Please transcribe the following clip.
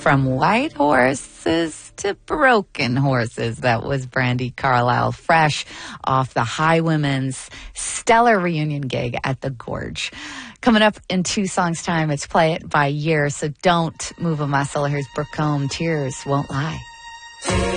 From White Horses to Broken Horses. That was Brandi Carlile, fresh off the Highwomen's stellar reunion gig at the Gorge. Coming up in 2 songs' time, it's Play It by Year, so don't move a muscle. Here's Brooke Combe, Tears Won't Lie.